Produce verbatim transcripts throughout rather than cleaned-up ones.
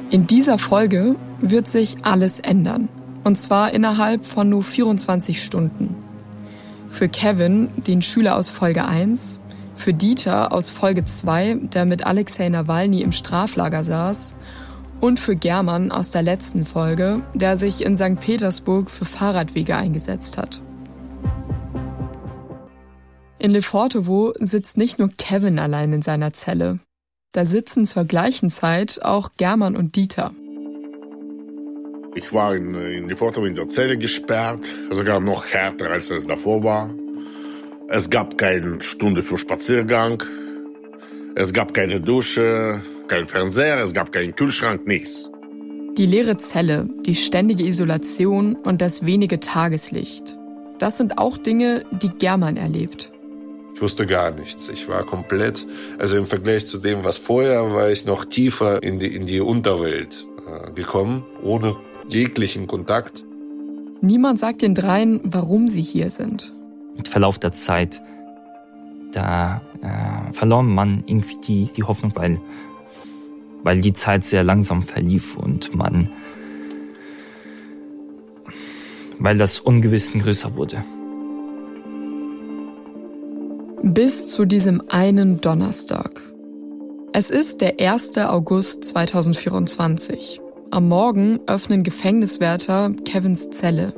In dieser Folge wird sich alles ändern. Und zwar innerhalb von nur vierundzwanzig Stunden. Für Kevin, den Schüler aus Folge eins, für Dieter aus Folge zwei, der mit Alexei Nawalny im Straflager saß, und für German aus der letzten Folge, der sich in Sankt Petersburg für Fahrradwege eingesetzt hat. In Lefortowo sitzt nicht nur Kevin allein in seiner Zelle. Da sitzen zur gleichen Zeit auch German und Dieter. Ich war in, in Lefortowo in der Zelle gesperrt, sogar noch härter, als es davor war. Es gab keine Stunde für Spaziergang, es gab keine Dusche, kein Fernseher, es gab keinen Kühlschrank, nichts. Die leere Zelle, die ständige Isolation und das wenige Tageslicht. Das sind auch Dinge, die German erlebt. Ich wusste gar nichts. Ich war komplett, also im Vergleich zu dem, was vorher, war ich noch tiefer in die, in die Unterwelt äh, gekommen, ohne jeglichen Kontakt. Niemand sagt den dreien, warum sie hier sind. Mit Verlauf der Zeit, da äh, verlor man irgendwie die, die Hoffnung, weil, weil die Zeit sehr langsam verlief und man, weil das Ungewissen größer wurde. Bis zu diesem einen Donnerstag. Es ist der erster August zweitausendvierundzwanzig. Am Morgen öffnen Gefängniswärter Kevins Zelle.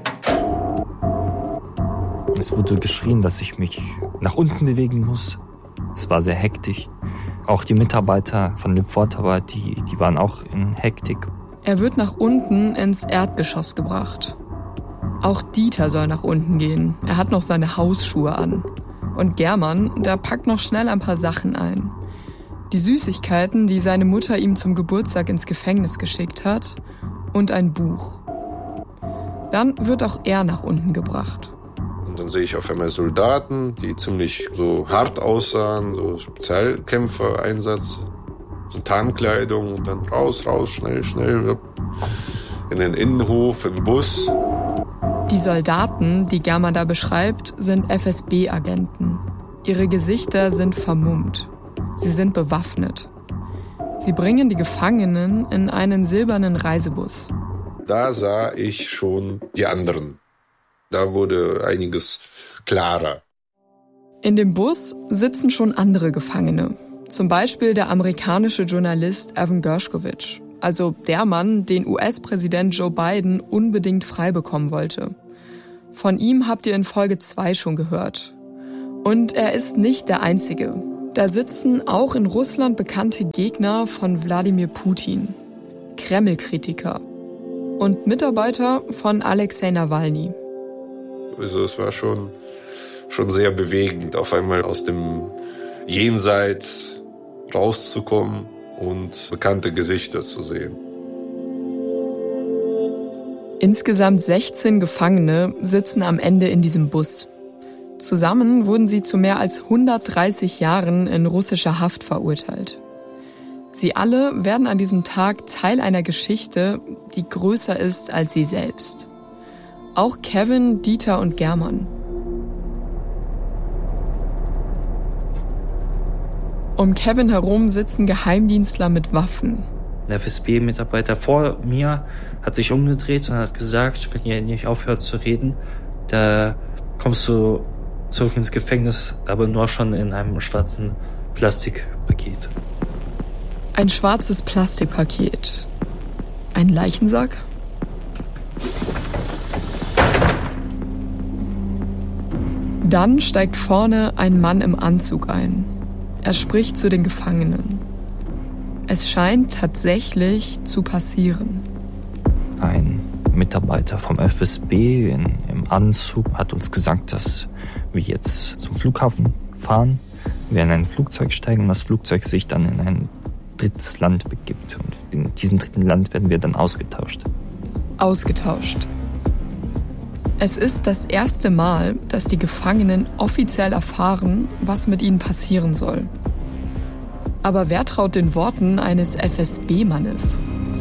Es wurde geschrien, dass ich mich nach unten bewegen muss. Es war sehr hektisch. Auch die Mitarbeiter von Lefortowo, die, die waren auch in Hektik. Er wird nach unten ins Erdgeschoss gebracht. Auch Dieter soll nach unten gehen. Er hat noch seine Hausschuhe an. Und German, der packt noch schnell ein paar Sachen ein. Die Süßigkeiten, die seine Mutter ihm zum Geburtstag ins Gefängnis geschickt hat, und ein Buch. Dann wird auch er nach unten gebracht. Und dann sehe ich auf einmal Soldaten, die ziemlich so hart aussahen, so Spezialkämpfer-Einsatz, so Tarnkleidung, und dann raus, raus, schnell, schnell, in den Innenhof, im Bus. Die Soldaten, die German da beschreibt, sind F S B-Agenten. Ihre Gesichter sind vermummt. Sie sind bewaffnet. Sie bringen die Gefangenen in einen silbernen Reisebus. Da sah ich schon die anderen. Da wurde einiges klarer. In dem Bus sitzen schon andere Gefangene. Zum Beispiel der amerikanische Journalist Evan Gershkovich. Also der Mann, den U S-Präsident Joe Biden unbedingt frei bekommen wollte. Von ihm habt ihr in Folge zwei schon gehört. Und er ist nicht der Einzige. Da sitzen auch in Russland bekannte Gegner von Wladimir Putin, Kreml-Kritiker und Mitarbeiter von Alexei Nawalny. Also es war schon, schon sehr bewegend, auf einmal aus dem Jenseits rauszukommen und bekannte Gesichter zu sehen. Insgesamt sechzehn Gefangene sitzen am Ende in diesem Bus. Zusammen wurden sie zu mehr als hundertdreißig Jahren in russischer Haft verurteilt. Sie alle werden an diesem Tag Teil einer Geschichte, die größer ist als sie selbst. Auch Kevin, Dieter und German. Um Kevin herum sitzen Geheimdienstler mit Waffen. Der F S B-Mitarbeiter vor mir hat sich umgedreht und hat gesagt, wenn ihr nicht aufhört zu reden, da kommst du zurück ins Gefängnis, aber nur schon in einem schwarzen Plastikpaket. Ein schwarzes Plastikpaket. Ein Leichensack? Dann steigt vorne ein Mann im Anzug ein. Er spricht zu den Gefangenen. Es scheint tatsächlich zu passieren. Ein Mitarbeiter vom F S B in, im Anzug hat uns gesagt, dass wir jetzt zum Flughafen fahren, wir in ein Flugzeug steigen und das Flugzeug sich dann in ein drittes Land begibt. Und in diesem dritten Land werden wir dann ausgetauscht. Ausgetauscht. Es ist das erste Mal, dass die Gefangenen offiziell erfahren, was mit ihnen passieren soll. Aber wer traut den Worten eines F S B-Mannes?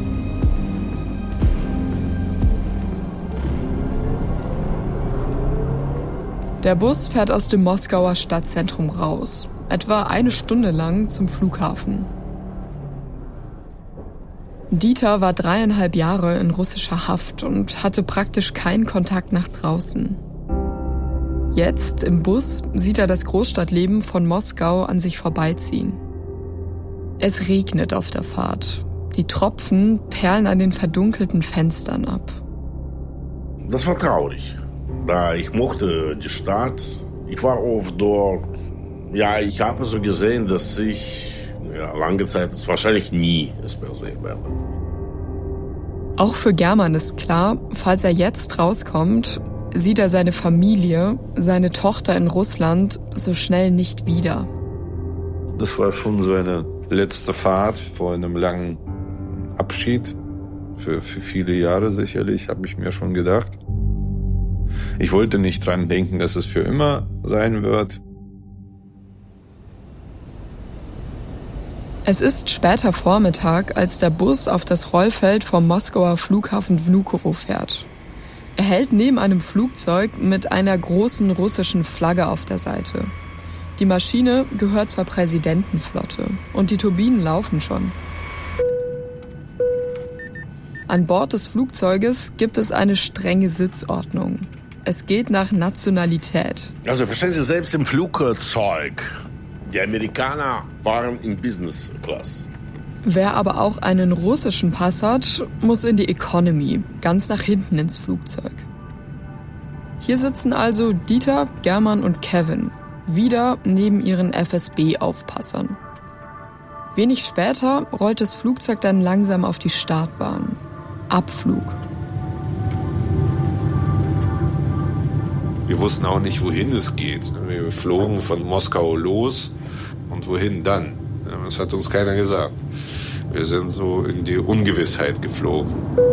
Der Bus fährt aus dem Moskauer Stadtzentrum raus, etwa eine Stunde lang zum Flughafen. Dieter war dreieinhalb Jahre in russischer Haft und hatte praktisch keinen Kontakt nach draußen. Jetzt, im Bus, sieht er das Großstadtleben von Moskau an sich vorbeiziehen. Es regnet auf der Fahrt. Die Tropfen perlen an den verdunkelten Fenstern ab. Das war traurig. Da ich mochte die Stadt. Ich war oft dort. Ja, ich habe so gesehen, dass ich ja, lange Zeit es wahrscheinlich nie es mehr sehen werde. Auch für German ist klar, falls er jetzt rauskommt, sieht er seine Familie, seine Tochter in Russland so schnell nicht wieder. Das war schon so eine letzte Fahrt vor einem langen Abschied. Für, für viele Jahre sicherlich, habe ich mir schon gedacht. Ich wollte nicht dran denken, dass es für immer sein wird. Es ist später Vormittag, als der Bus auf das Rollfeld vom Moskauer Flughafen Vnukovo fährt. Er hält neben einem Flugzeug mit einer großen russischen Flagge auf der Seite. Die Maschine gehört zur Präsidentenflotte und die Turbinen laufen schon. An Bord des Flugzeuges gibt es eine strenge Sitzordnung. Es geht nach Nationalität. Also verstehen Sie, selbst im Flugzeug, die Amerikaner waren in Business Class. Wer aber auch einen russischen Pass hat, muss in die Economy, ganz nach hinten ins Flugzeug. Hier sitzen also Dieter, German und Kevin, wieder neben ihren F S B-Aufpassern. Wenig später rollt das Flugzeug dann langsam auf die Startbahn. Abflug. Wir wussten auch nicht, wohin es geht. Wir flogen von Moskau los und wohin dann? Das hat uns keiner gesagt. Wir sind so in die Ungewissheit geflogen.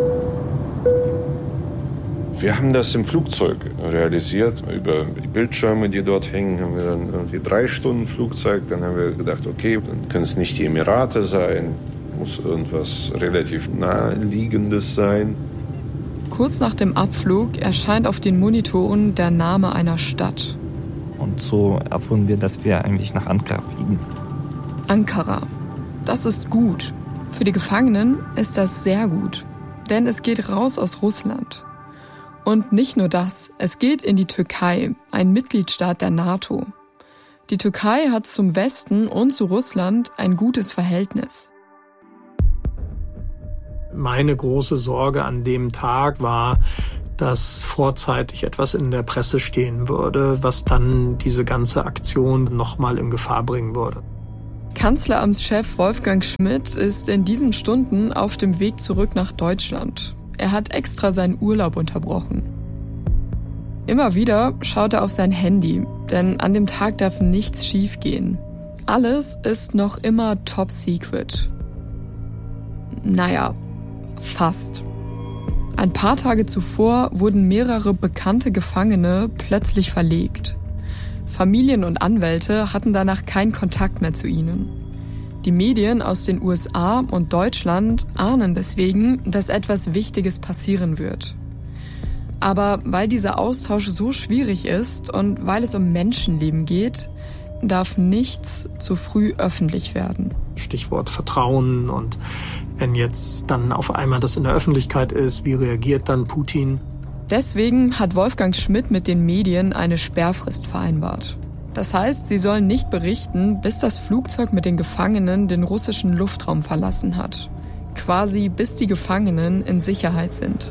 Wir haben das im Flugzeug realisiert. Über die Bildschirme, die dort hängen, haben wir dann irgendwie drei Stunden Flugzeug. Dann haben wir gedacht, okay, dann können es nicht die Emirate sein. Muss irgendwas relativ Naheliegendes sein. Kurz nach dem Abflug erscheint auf den Monitoren der Name einer Stadt. Und so erfuhren wir, dass wir eigentlich nach Ankara fliegen. Ankara. Das ist gut. Für die Gefangenen ist das sehr gut. Denn es geht raus aus Russland. Und nicht nur das, es geht in die Türkei, ein Mitgliedstaat der NATO. Die Türkei hat zum Westen und zu Russland ein gutes Verhältnis. Meine große Sorge an dem Tag war, dass vorzeitig etwas in der Presse stehen würde, was dann diese ganze Aktion nochmal in Gefahr bringen würde. Kanzleramtschef Wolfgang Schmidt ist in diesen Stunden auf dem Weg zurück nach Deutschland. Er hat extra seinen Urlaub unterbrochen. Immer wieder schaut er auf sein Handy, denn an dem Tag darf nichts schiefgehen. Alles ist noch immer top secret. Naja, fast. Ein paar Tage zuvor wurden mehrere bekannte Gefangene plötzlich verlegt. Familien und Anwälte hatten danach keinen Kontakt mehr zu ihnen. Die Medien aus den U S A und Deutschland ahnen deswegen, dass etwas Wichtiges passieren wird. Aber weil dieser Austausch so schwierig ist und weil es um Menschenleben geht, darf nichts zu früh öffentlich werden. Stichwort Vertrauen, und wenn jetzt dann auf einmal das in der Öffentlichkeit ist, wie reagiert dann Putin? Deswegen hat Wolfgang Schmidt mit den Medien eine Sperrfrist vereinbart. Das heißt, sie sollen nicht berichten, bis das Flugzeug mit den Gefangenen den russischen Luftraum verlassen hat. Quasi bis die Gefangenen in Sicherheit sind.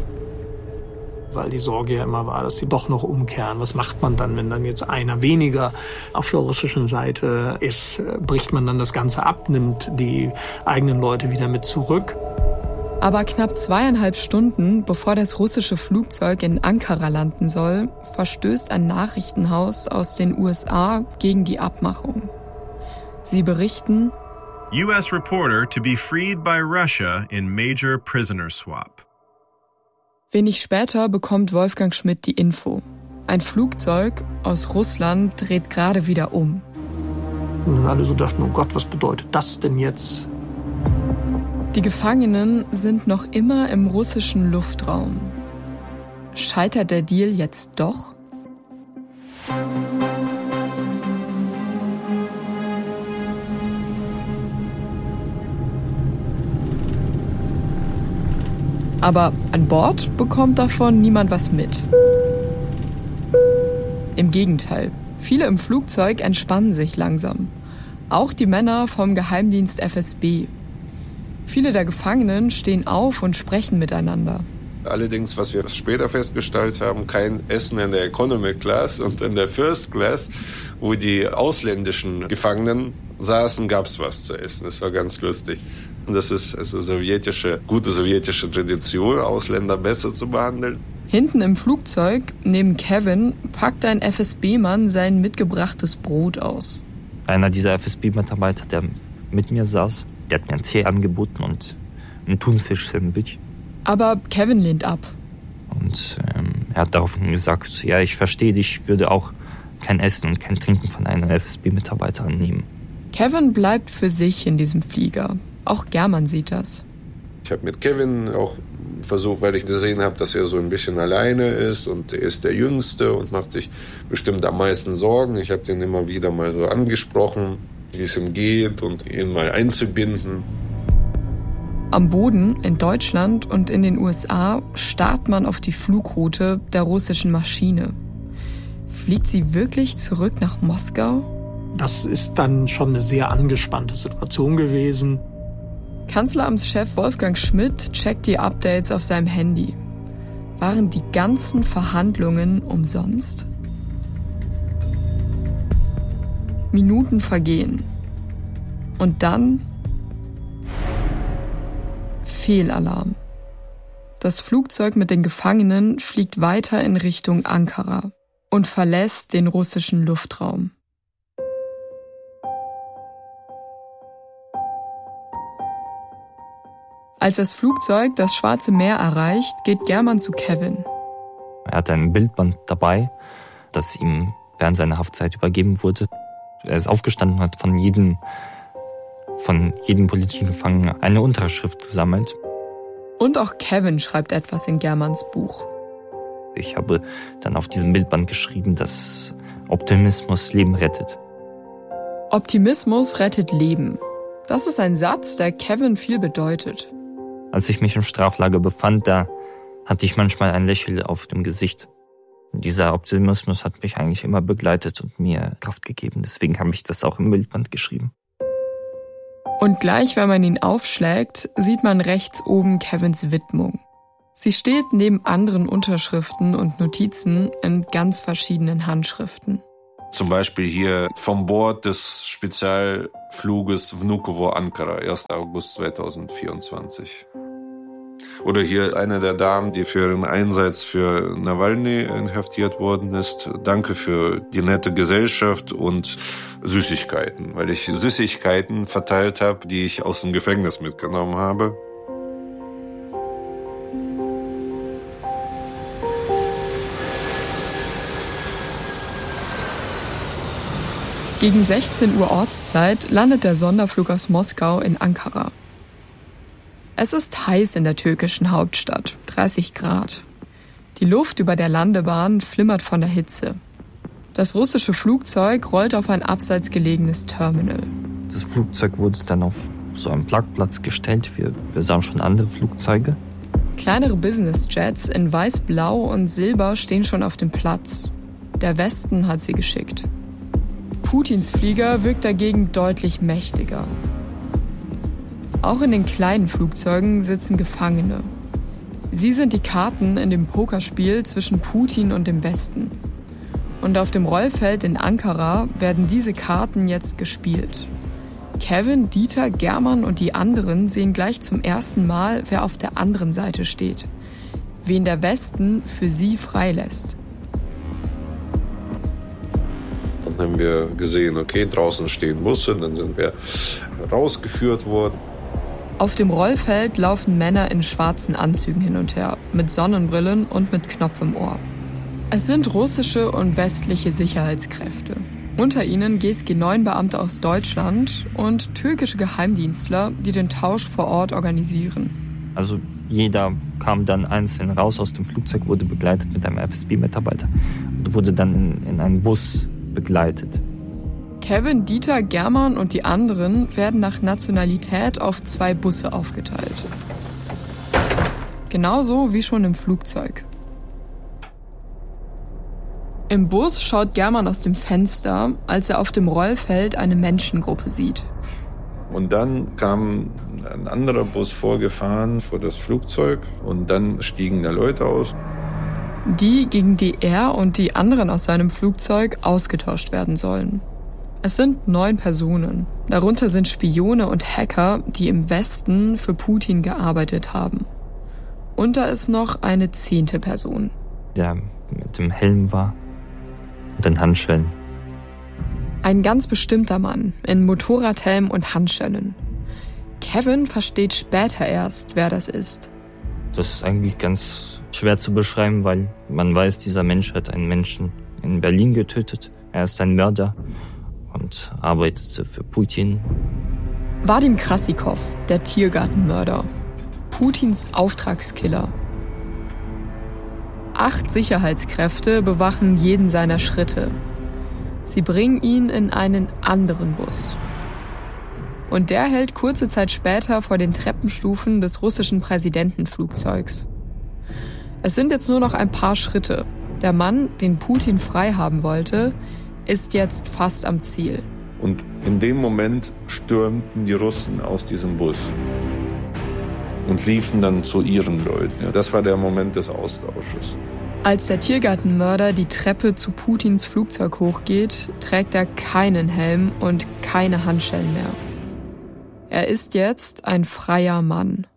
Weil die Sorge ja immer war, dass sie doch noch umkehren. Was macht man dann, wenn dann jetzt einer weniger auf der russischen Seite ist? Bricht man dann das Ganze ab, nimmt die eigenen Leute wieder mit zurück? Aber knapp zweieinhalb Stunden, bevor das russische Flugzeug in Ankara landen soll, verstößt ein Nachrichtenhaus aus den U S A gegen die Abmachung. Sie berichten: U S reporter to be freed by Russia in major prisoner swap. Wenig später bekommt Wolfgang Schmidt die Info. Ein Flugzeug aus Russland dreht gerade wieder um. Und alle so dachten, oh Gott, was bedeutet das denn jetzt? Die Gefangenen sind noch immer im russischen Luftraum. Scheitert der Deal jetzt doch? Aber an Bord bekommt davon niemand was mit. Im Gegenteil, viele im Flugzeug entspannen sich langsam. Auch die Männer vom Geheimdienst F S B. Viele der Gefangenen stehen auf und sprechen miteinander. Allerdings, was wir später festgestellt haben, kein Essen in der Economy Class und in der First Class, wo die ausländischen Gefangenen saßen, gab es was zu essen. Das war ganz lustig. Das ist also sowjetische, gute sowjetische Tradition, Ausländer besser zu behandeln. Hinten im Flugzeug, neben Kevin, packt ein F S B-Mann sein mitgebrachtes Brot aus. Einer dieser F S B-Mitarbeiter, der mit mir saß, der hat mir einen Tee angeboten und ein Thunfisch-Sandwich. Aber Kevin lehnt ab. Und ähm, er hat daraufhin gesagt, ja, ich verstehe dich, ich würde auch kein Essen und kein Trinken von einem F S B-Mitarbeiter annehmen. Kevin bleibt für sich in diesem Flieger. Auch German sieht das. Ich habe mit Kevin auch versucht, weil ich gesehen habe, dass er so ein bisschen alleine ist und er ist der Jüngste und macht sich bestimmt am meisten Sorgen. Ich habe den immer wieder mal so angesprochen, wie es ihm geht und ihn mal einzubinden. Am Boden in Deutschland und in den U S A starrt man auf die Flugroute der russischen Maschine. Fliegt sie wirklich zurück nach Moskau? Das ist dann schon eine sehr angespannte Situation gewesen. Kanzleramtschef Wolfgang Schmidt checkt die Updates auf seinem Handy. Waren die ganzen Verhandlungen umsonst? Minuten vergehen. Und dann Fehlalarm. Das Flugzeug mit den Gefangenen fliegt weiter in Richtung Ankara und verlässt den russischen Luftraum. Als das Flugzeug das Schwarze Meer erreicht, geht German zu Kevin. Er hat ein Bildband dabei, das ihm während seiner Haftzeit übergeben wurde. Er ist aufgestanden und hat von jedem, von jedem politischen Gefangenen eine Unterschrift gesammelt. Und auch Kevin schreibt etwas in Germans Buch. Ich habe dann auf diesem Bildband geschrieben, dass Optimismus Leben rettet. Optimismus rettet Leben. Das ist ein Satz, der Kevin viel bedeutet. Als ich mich im Straflager befand, da hatte ich manchmal ein Lächeln auf dem Gesicht. Und dieser Optimismus hat mich eigentlich immer begleitet und mir Kraft gegeben. Deswegen habe ich das auch im Bildband geschrieben. Und gleich, wenn man ihn aufschlägt, sieht man rechts oben Kevins Widmung. Sie steht neben anderen Unterschriften und Notizen in ganz verschiedenen Handschriften. Zum Beispiel hier vom Bord des Spezialfluges Vnukovo-Ankara, erster August zweitausendvierundzwanzig. Oder hier eine der Damen, die für ihren Einsatz für Nawalny inhaftiert worden ist. Danke für die nette Gesellschaft und Süßigkeiten, weil ich Süßigkeiten verteilt habe, die ich aus dem Gefängnis mitgenommen habe. Gegen sechzehn Uhr Ortszeit landet der Sonderflug aus Moskau in Ankara. Es ist heiß in der türkischen Hauptstadt, dreißig Grad. Die Luft über der Landebahn flimmert von der Hitze. Das russische Flugzeug rollt auf ein abseits gelegenes Terminal. Das Flugzeug wurde dann auf so einen Parkplatz gestellt. Wir, wir sahen schon andere Flugzeuge. Kleinere Businessjets in weiß, blau und silber stehen schon auf dem Platz. Der Westen hat sie geschickt. Putins Flieger wirkt dagegen deutlich mächtiger. Auch in den kleinen Flugzeugen sitzen Gefangene. Sie sind die Karten in dem Pokerspiel zwischen Putin und dem Westen. Und auf dem Rollfeld in Ankara werden diese Karten jetzt gespielt. Kevin, Dieter, German und die anderen sehen gleich zum ersten Mal, wer auf der anderen Seite steht. Wen der Westen für sie freilässt. Dann haben wir gesehen, okay, draußen stehen Busse, dann sind wir rausgeführt worden. Auf dem Rollfeld laufen Männer in schwarzen Anzügen hin und her, mit Sonnenbrillen und mit Knopf im Ohr. Es sind russische und westliche Sicherheitskräfte. Unter ihnen G S G neun Beamte aus Deutschland und türkische Geheimdienstler, die den Tausch vor Ort organisieren. Also jeder kam dann einzeln raus aus dem Flugzeug, wurde begleitet mit einem F S B-Mitarbeiter und wurde dann in, in einen Bus begleitet. Kevin, Dieter, German und die anderen werden nach Nationalität auf zwei Busse aufgeteilt. Genauso wie schon im Flugzeug. Im Bus schaut Germann aus dem Fenster, als er auf dem Rollfeld eine Menschengruppe sieht. Und dann kam ein anderer Bus vorgefahren vor das Flugzeug und dann stiegen da Leute aus. Die, gegen die er und die anderen aus seinem Flugzeug ausgetauscht werden sollen. Es sind neun Personen. Darunter sind Spione und Hacker, die im Westen für Putin gearbeitet haben. Und da ist noch eine zehnte Person. Der mit dem Helm war und den Handschellen. Ein ganz bestimmter Mann in Motorradhelm und Handschellen. Kevin versteht später erst, wer das ist. Das ist eigentlich ganz schwer zu beschreiben, weil man weiß, dieser Mensch hat einen Menschen in Berlin getötet. Er ist ein Mörder und arbeitet für Putin. Wadim Krasikov, der Tiergartenmörder. Putins Auftragskiller. Acht Sicherheitskräfte bewachen jeden seiner Schritte. Sie bringen ihn in einen anderen Bus. Und der hält kurze Zeit später vor den Treppenstufen des russischen Präsidentenflugzeugs. Es sind jetzt nur noch ein paar Schritte. Der Mann, den Putin frei haben wollte, ist jetzt fast am Ziel. Und in dem Moment stürmten die Russen aus diesem Bus und liefen dann zu ihren Leuten. Das war der Moment des Austausches. Als der Tiergartenmörder die Treppe zu Putins Flugzeug hochgeht, trägt er keinen Helm und keine Handschellen mehr. Er ist jetzt ein freier Mann.